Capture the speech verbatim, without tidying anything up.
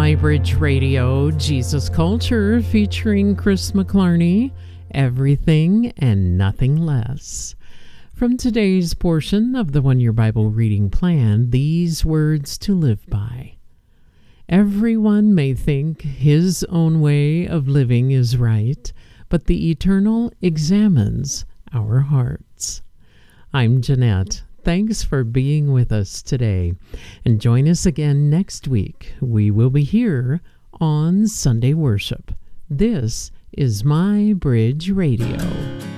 My Bridge Radio, Jesus Culture, featuring Chris McClarney, Everything and Nothing Less. From today's portion of the One Year Bible Reading Plan, these words to live by. Everyone may think his own way of living is right, but the Eternal examines our hearts. I'm Jeanette. Thanks for being with us today, and join us again next week. We will be here on Sunday Worship. This is My Bridge Radio.